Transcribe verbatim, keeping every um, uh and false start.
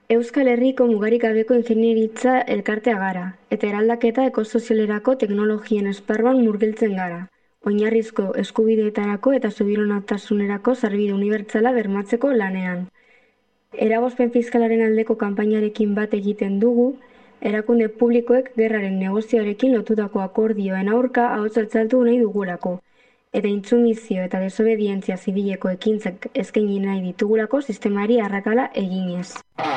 Euskal Herriko mugarik gabeko ingeniaritza elkartea gara, eta eraldaketa ekosozialerako teknologien esparruan murgiltzen gara. Oinarrizko eskubideetarako eta subiranotasunerako sarbide unibertsala bermatzeko lanean. Eragozpen fiskalaren aldeko kanpainarekin bat egiten dugu, erakunde publikoek gerraren negozioarekin lotutako akordioen aurka ahots altxatu nahi dugulako, eta intsumizio eta desobedientzia zibileko ekintzak eskaini nahi ditugulako sistemari arrakala eginez.